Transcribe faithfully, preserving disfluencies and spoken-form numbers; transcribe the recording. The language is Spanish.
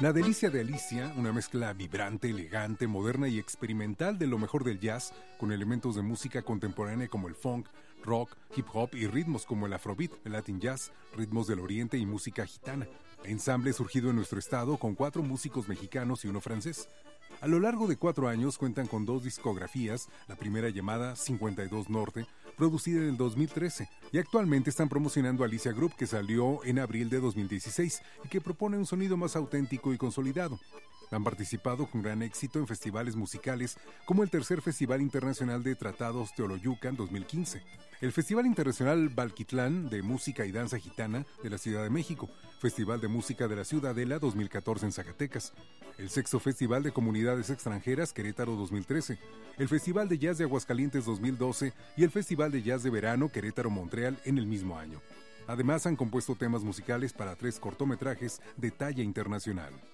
La delicia de Alicia, una mezcla vibrante, elegante, moderna y experimental de lo mejor del jazz, con elementos de música contemporánea como el funk, rock, hip hop y ritmos como el afrobeat, el latin jazz, ritmos del oriente y música gitana. Ensamble surgido en nuestro estado con cuatro músicos mexicanos y uno francés. A lo largo de cuatro años cuentan con dos discografías, la primera llamada cincuenta y dos Norte, producida en el dos mil trece, y actualmente están promocionando Alicia Group, que salió en abril de dos mil dieciséis y que propone un sonido más auténtico y consolidado. Han participado con gran éxito en festivales musicales como el Tercer Festival Internacional de Tratados Teoloyucan dos mil quince, el Festival Internacional Balquitlán de Música y Danza Gitana de la Ciudad de México, Festival de Música de la Ciudadela dos mil catorce en Zacatecas, el Sexto Festival de Comunidades Extranjeras Querétaro dos mil trece, el Festival de Jazz de Aguascalientes dos mil doce y el Festival de Jazz de Verano Querétaro-Montreal en el mismo año. Además han compuesto temas musicales para tres cortometrajes de talla internacional.